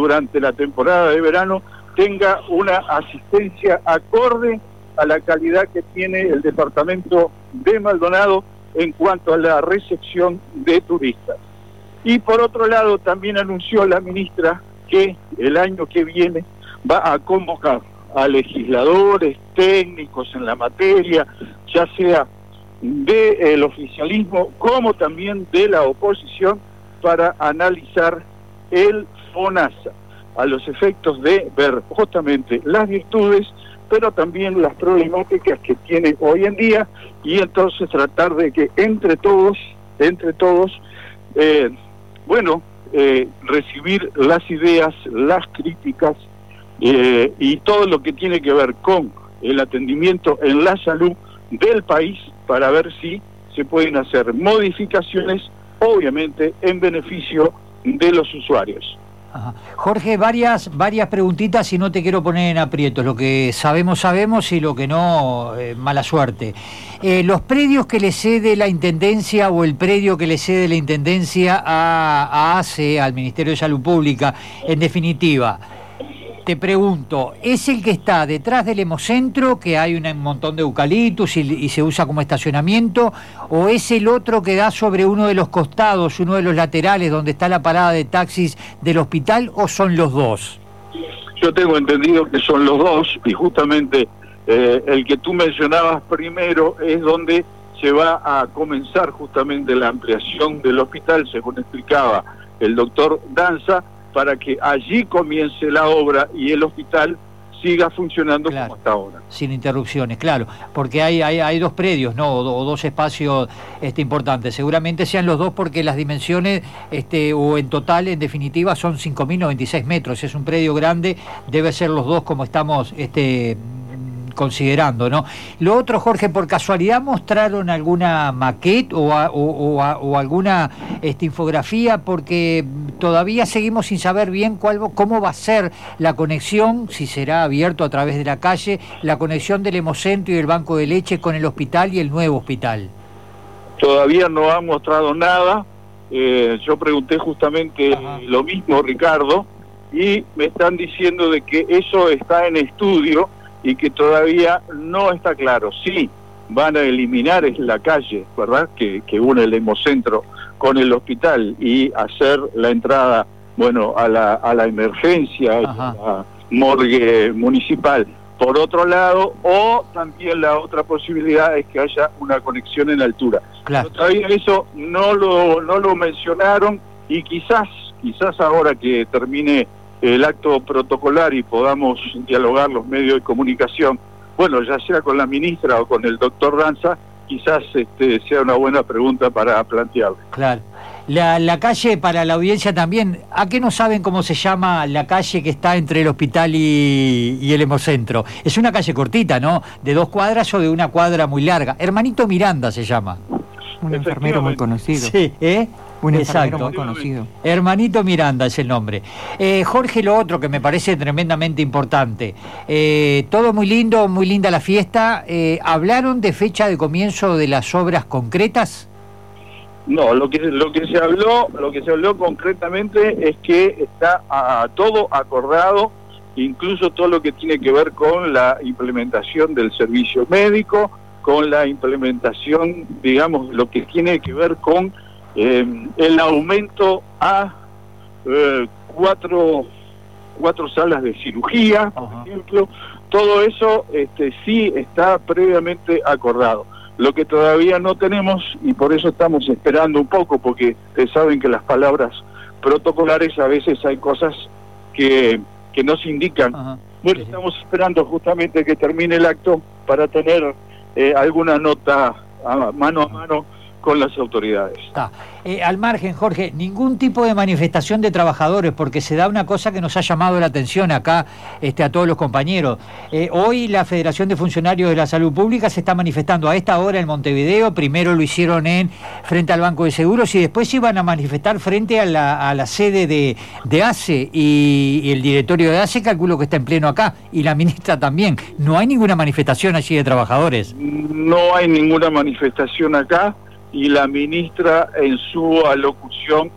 durante la temporada de verano tenga una asistencia acorde a la calidad que tiene el departamento de Maldonado en cuanto a la recepción de turistas. Y por otro lado, también anunció la ministra que el año que viene va a convocar a legisladores, técnicos en la materia, ya sea del oficialismo como también de la oposición, para analizar el FONASA, a los efectos de ver justamente las virtudes, pero también las problemáticas que tiene hoy en día, y entonces tratar de que entre todos, recibir las ideas, las críticas, y todo lo que tiene que ver con el atendimiento en la salud del país, para ver si se pueden hacer modificaciones, obviamente en beneficio de los usuarios. Ajá. Jorge, varias preguntitas y no te quiero poner en aprietos. Lo que sabemos y lo que no, mala suerte. Los predios que le cede la Intendencia, o el predio que le cede la Intendencia a ACE, al Ministerio de Salud Pública, en definitiva, te pregunto, ¿es el que está detrás del Hemocentro, que hay un montón de eucaliptus y se usa como estacionamiento, o es el otro que da sobre uno de los costados, uno de los laterales, donde está la parada de taxis del hospital, o son los dos? Yo tengo entendido que son los dos, y justamente el que tú mencionabas primero es donde se va a comenzar justamente la ampliación del hospital, según explicaba el doctor Danza, para que allí comience la obra y el hospital siga funcionando, claro, como hasta ahora. Sin interrupciones, claro, porque hay dos predios, ¿no? O dos espacios importantes. Seguramente sean los dos, porque las dimensiones, o en total, en definitiva, son 5.096 metros. Es un predio grande, debe ser los dos como estamos considerando, ¿no? Lo otro, Jorge, ¿por casualidad mostraron alguna maqueta o alguna infografía? Porque todavía seguimos sin saber bien cómo va a ser la conexión, si será abierto a través de la calle, la conexión del Hemocentro y del banco de leche con el hospital y el nuevo hospital. Todavía no han mostrado nada. Yo pregunté justamente lo mismo, Ricardo, y me están diciendo de que eso está en estudio y que todavía no está claro. Sí, van a eliminar la calle, ¿verdad?, que une el Hemocentro con el hospital, y hacer la entrada, a la emergencia, a la morgue municipal, por otro lado, o también la otra posibilidad es que haya una conexión en altura. Claro. Pero todavía eso no lo mencionaron, y quizás ahora que termine el acto protocolar y podamos dialogar los medios de comunicación, ya sea con la ministra o con el doctor Danza, quizás sea una buena pregunta para plantearle. Claro. La calle, para la audiencia también, ¿a qué no saben cómo se llama la calle que está entre el hospital y el Hemocentro? Es una calle cortita, ¿no? ¿De 2 cuadras o de una cuadra muy larga? Hermanito Miranda se llama. Un enfermero muy conocido. Sí, un enfermero muy conocido. Hermanito Miranda es el nombre. Jorge, lo otro que me parece tremendamente importante. Todo muy lindo, muy linda la fiesta. ¿Hablaron de fecha de comienzo de las obras concretas? No, lo que se habló concretamente es que está todo acordado, incluso todo lo que tiene que ver con la implementación del servicio médico, con la implementación, digamos, lo que tiene que ver con el aumento a 4 salas de cirugía, por ejemplo. Todo eso sí está previamente acordado. Lo que todavía no tenemos, y por eso estamos esperando un poco, porque ustedes saben que las palabras protocolares a veces hay cosas que no se indican. Estamos esperando justamente que termine el acto para tener alguna nota mano a mano con las autoridades. Al margen, Jorge, ningún tipo de manifestación de trabajadores, porque se da una cosa que nos ha llamado la atención acá a todos los compañeros. Hoy la Federación de Funcionarios de la Salud Pública se está manifestando a esta hora en Montevideo. Primero lo hicieron frente al Banco de Seguros, y después se iban a manifestar frente a la sede de ACE, y el directorio de ACE calculo que está en pleno acá, y la ministra también. ¿No hay ninguna manifestación allí de trabajadores? No hay ninguna manifestación acá, y la ministra en su alocución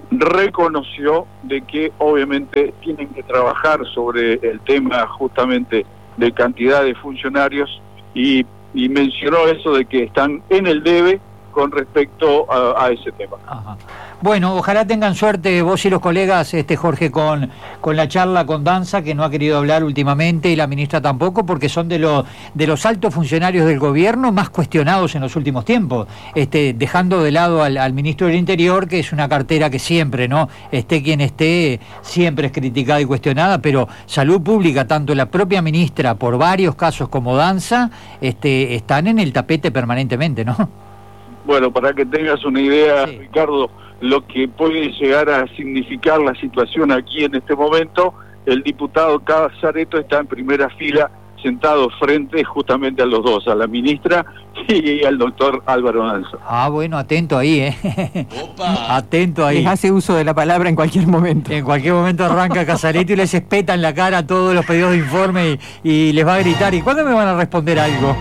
reconoció de que obviamente tienen que trabajar sobre el tema justamente de cantidad de funcionarios y mencionó eso de que están en el debe con respecto a ese tema. Ajá. Bueno, ojalá tengan suerte vos y los colegas, Jorge, con la charla con Danza, que no ha querido hablar últimamente, y la ministra tampoco, porque son de los altos funcionarios del gobierno más cuestionados en los últimos tiempos, dejando de lado al ministro del Interior, que es una cartera que siempre, ¿no? Esté quien esté, siempre es criticada y cuestionada, pero Salud Pública, tanto la propia ministra, por varios casos como Danza, están en el tapete permanentemente, ¿no? Bueno, para que tengas una idea, Sí. Ricardo, lo que puede llegar a significar la situación aquí en este momento, el diputado Casareto está en primera fila, sentado frente justamente a los dos, a la ministra y al doctor Álvaro Danza. Ah, bueno, atento ahí, ¡Opa! Atento ahí. Les hace uso de la palabra en cualquier momento. En cualquier momento arranca Casareto y les espeta en la cara todos los pedidos de informe y les va a gritar, ¿y cuándo me van a responder algo?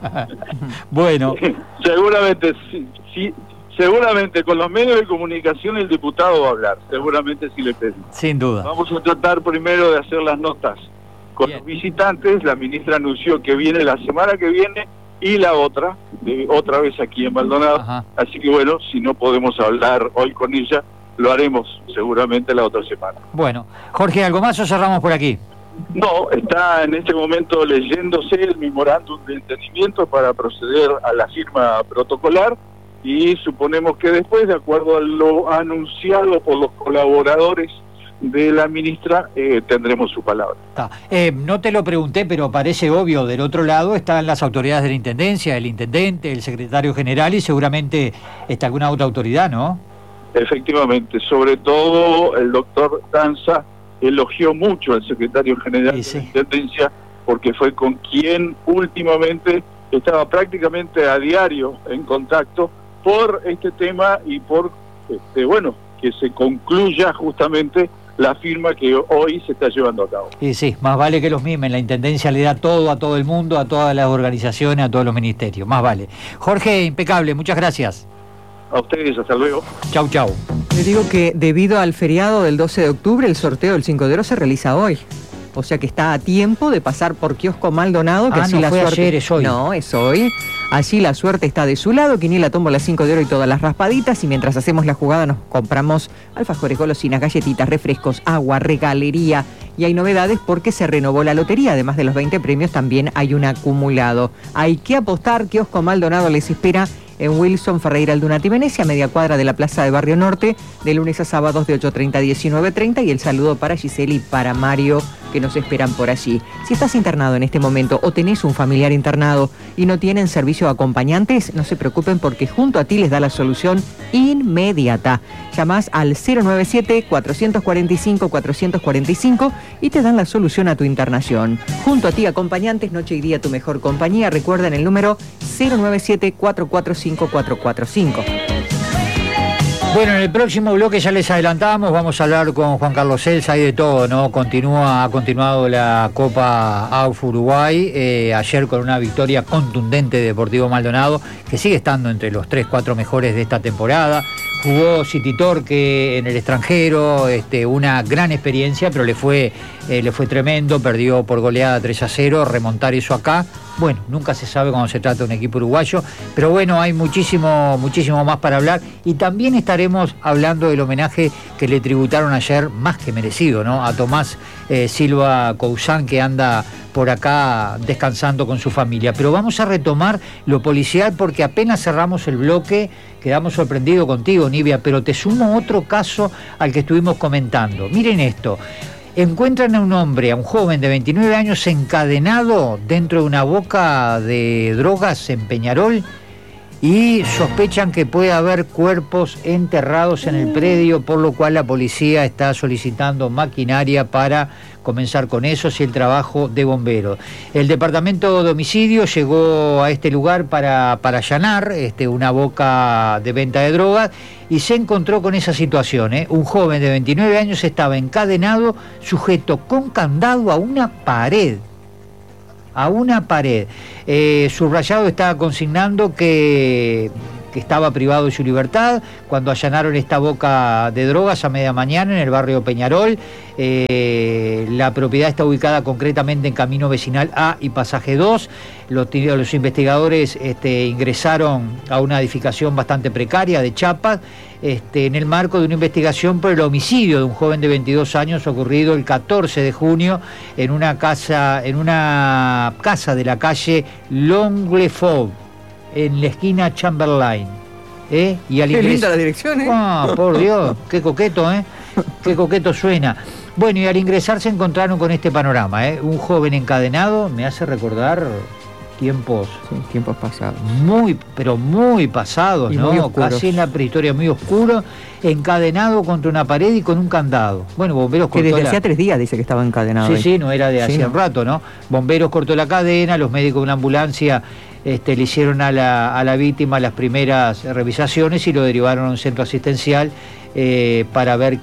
Bueno. Seguramente, sí, seguramente con los medios de comunicación el diputado va a hablar, seguramente sí le pedimos. Sin duda. Vamos a tratar primero de hacer las notas con Bien. los visitantes. La ministra anunció que viene la semana que viene y la otra vez aquí en Maldonado. Ajá. Así que bueno, si no podemos hablar hoy con ella, lo haremos seguramente la otra semana. Bueno, Jorge, ¿algo más o cerramos por aquí? No, está en este momento leyéndose el memorándum de entendimiento para proceder a la firma protocolar y suponemos que después, de acuerdo a lo anunciado por los colaboradores de la ministra, tendremos su palabra. Está. No te lo pregunté, pero parece obvio, del otro lado están las autoridades de la Intendencia, el Intendente, el Secretario General y seguramente alguna otra autoridad, ¿no? Efectivamente, sobre todo el doctor Danza elogió mucho al secretario general Sí. de la Intendencia porque fue con quien últimamente estaba prácticamente a diario en contacto por este tema y por, que se concluya justamente la firma que hoy se está llevando a cabo. Y sí, más vale que los mimen, la Intendencia le da todo a todo el mundo, a todas las organizaciones, a todos los ministerios, más vale. Jorge, impecable, muchas gracias. A ustedes, hasta luego. Chau, chau. Le digo que debido al feriado del 12 de octubre, el sorteo del 5 de oro se realiza hoy. O sea que está a tiempo de pasar por Kiosco Maldonado, que Ah, así no la fue suerte... ayer, es hoy. No, es hoy. Allí la suerte está de su lado, quiniela, tómbola 5 de oro y todas las raspaditas, y mientras hacemos la jugada nos compramos alfajores, golosinas, galletitas, refrescos, agua, regalería, y hay novedades porque se renovó la lotería. Además de los 20 premios, también hay un acumulado. Hay que apostar. Kiosco Maldonado les espera en Wilson Ferreira Aldunati Venecia, media cuadra de la Plaza de Barrio Norte, de lunes a sábados de 8:30 a 19:30, y el saludo para Giselle y para Mario, que nos esperan por allí. Si estás internado en este momento o tenés un familiar internado y no tienen servicio de acompañantes, no se preocupen porque junto a ti les da la solución inmediata. Llamás al 097-445-445 y te dan la solución a tu internación. Junto a ti, acompañantes, noche y día tu mejor compañía. Recuerden el número 097-445-445. Bueno, en el próximo bloque ya les adelantamos, vamos a hablar con Juan Carlos Celsa, hay de todo, ¿no? Ha continuado la Copa AUF Uruguay, ayer con una victoria contundente de Deportivo Maldonado, que sigue estando entre los 3-4 mejores de esta temporada. Jugó City Torque en el extranjero, una gran experiencia, pero le fue tremendo, perdió por goleada 3-0, remontar eso acá. Bueno, nunca se sabe cuando se trata de un equipo uruguayo, pero bueno, hay muchísimo más para hablar y también estaremos hablando del homenaje que le tributaron ayer, más que merecido, ¿no? A Tomás Silva Cousán, que anda por acá descansando con su familia. Pero vamos a retomar lo policial porque apenas cerramos el bloque, quedamos sorprendidos contigo, Nivia, pero te sumo otro caso al que estuvimos comentando. Miren esto. Encuentran a un hombre, a un joven de 29 años encadenado dentro de una boca de drogas en Peñarol y sospechan que puede haber cuerpos enterrados en el predio, por lo cual la policía está solicitando maquinaria para comenzar con eso y el trabajo de bomberos. El departamento de homicidio llegó a este lugar para allanar una boca de venta de drogas y se encontró con esa situación. Un joven de 29 años estaba encadenado, sujeto con candado a una pared. Subrayado está consignando que que estaba privado de su libertad cuando allanaron esta boca de drogas a media mañana en el barrio Peñarol. La propiedad está ubicada concretamente en Camino Vecinal A y Pasaje 2. Los investigadores ingresaron a una edificación bastante precaria de Chapas, en el marco de una investigación por el homicidio de un joven de 22 años ocurrido el 14 de junio en una casa de la calle Longlefort, en la esquina Chamberlain. Y al qué linda la dirección, ¿eh? Ah, por Dios, qué coqueto, qué coqueto suena. Bueno, y al ingresar se encontraron con este panorama, un joven encadenado, me hace recordar tiempos pasados. Pero muy pasados, y ¿no? Muy oscuros. Casi en la prehistoria, muy oscuro, encadenado contra una pared y con un candado. Bueno, bomberos que desde hacía 3 días dice que estaba encadenado. Sí, no era de hacía un rato, ¿no? Bomberos cortó la cadena, los médicos de una ambulancia le hicieron a la víctima las primeras revisaciones y lo derivaron a un centro asistencial para ver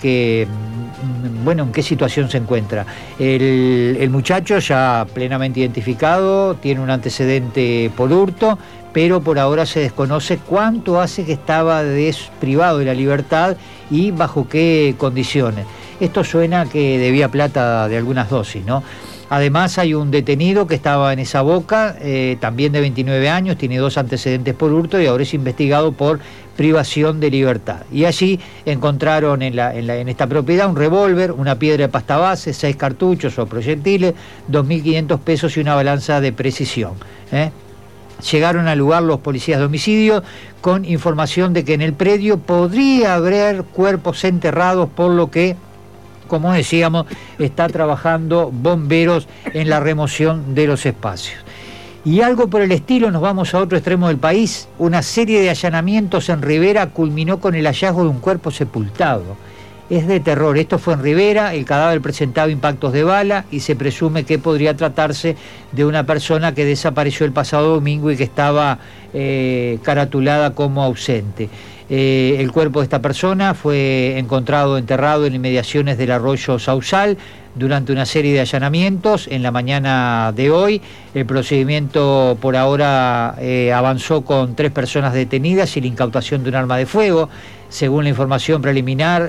en qué situación se encuentra. El muchacho ya plenamente identificado, tiene un antecedente por hurto, pero por ahora se desconoce cuánto hace que estaba desprivado de la libertad y bajo qué condiciones. Esto suena que debía plata de algunas dosis, ¿no? Además hay un detenido que estaba en esa boca, también de 29 años, tiene 2 antecedentes por hurto y ahora es investigado por privación de libertad. Y allí encontraron en esta propiedad un revólver, una piedra de pasta base, 6 cartuchos o proyectiles, 2.500 pesos y una balanza de precisión. Llegaron al lugar los policías de homicidio con información de que en el predio podría haber cuerpos enterrados, por lo que, como decíamos, está trabajando bomberos en la remoción de los espacios. Y algo por el estilo, nos vamos a otro extremo del país. Una serie de allanamientos en Rivera culminó con el hallazgo de un cuerpo sepultado. Es de terror. Esto fue en Rivera, el cadáver presentaba impactos de bala y se presume que podría tratarse de una persona que desapareció el pasado domingo y que estaba caratulada como ausente. El cuerpo de esta persona fue encontrado enterrado en inmediaciones del arroyo Sausal durante una serie de allanamientos en la mañana de hoy. El procedimiento por ahora avanzó con 3 personas detenidas y la incautación de un arma de fuego. Según la información preliminar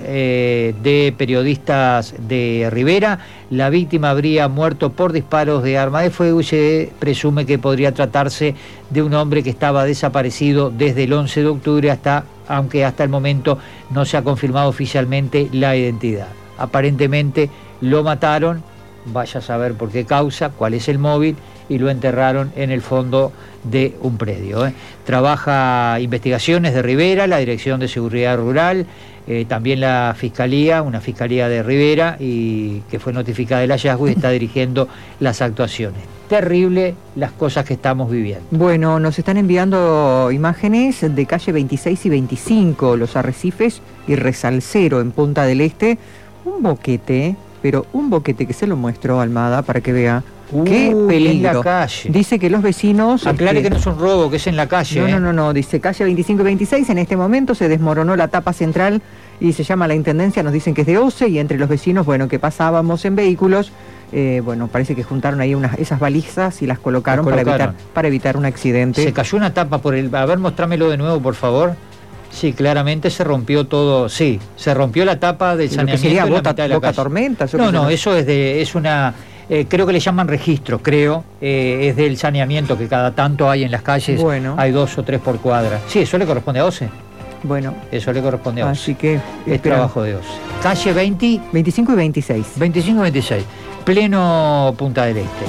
de periodistas de Rivera, la víctima habría muerto por disparos de arma de fuego y se presume que podría tratarse de un hombre que estaba desaparecido desde el 11 de octubre aunque hasta el momento no se ha confirmado oficialmente la identidad. Aparentemente lo mataron, vaya a saber por qué causa, cuál es el móvil, y lo enterraron en el fondo de un predio. Trabaja Investigaciones de Rivera, la Dirección de Seguridad Rural, también la Fiscalía, una Fiscalía de Rivera, y que fue notificada del hallazgo y está dirigiendo las actuaciones. Terrible las cosas que estamos viviendo. Bueno, nos están enviando imágenes de calle 26 y 25, Los Arrecifes y Resalcero en Punta del Este. Un boquete, pero un boquete que se lo muestro, Almada, para que vea. ¡Qué peligro! En la calle. Dice que los vecinos... Aclare que no es un robo, que es en la calle. No, dice calle 25 y 26, en este momento se desmoronó la tapa central y se llama la Intendencia, nos dicen que es de OCE, y entre los vecinos, que pasábamos en vehículos, parece que juntaron ahí esas balizas y las colocaron. Para evitar un accidente. Se cayó una tapa por el... A ver, mostrámelo de nuevo, por favor. Sí, claramente se rompió todo. Sí, se rompió la tapa del saneamiento. ¿Sería en la mitad de la boca calle. tormenta? No, eso es una... creo que le llaman registro, es del saneamiento que cada tanto hay en las calles, hay 2 o 3 por cuadra. Sí, eso le corresponde a OCE. Eso le corresponde a OCE. Así que es trabajo de OCE. Calle 25 y 26. 25 y 26, pleno Punta del Este.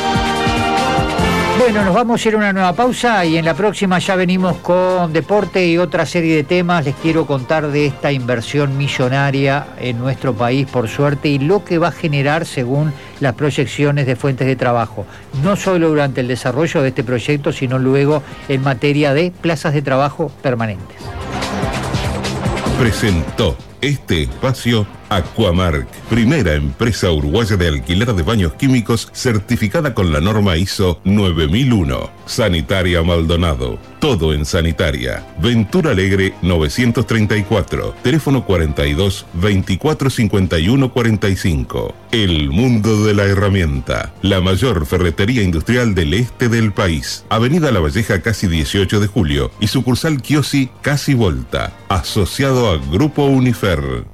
Bueno, nos vamos a ir a una nueva pausa y en la próxima ya venimos con deporte y otra serie de temas. Les quiero contar de esta inversión millonaria en nuestro país, por suerte, y lo que va a generar según las proyecciones de fuentes de trabajo, no solo durante el desarrollo de este proyecto, sino luego en materia de plazas de trabajo permanentes. Presentó este espacio Aquamark, primera empresa uruguaya de alquiler de baños químicos certificada con la norma ISO 9001. Sanitaria Maldonado, todo en sanitaria. Ventura Alegre 934, teléfono 42 24 51 45. El mundo de la herramienta, la mayor ferretería industrial del este del país. Avenida La Valleja casi 18 de julio y sucursal Chiosi casi Volta, asociado a Grupo Unifer.